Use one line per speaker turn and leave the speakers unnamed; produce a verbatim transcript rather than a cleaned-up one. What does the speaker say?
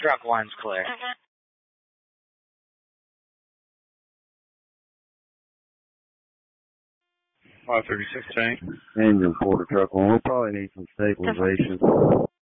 Truck one's clear.
five thirty-six tank.
Engine Porter Truck one. We'll probably need some stabilization.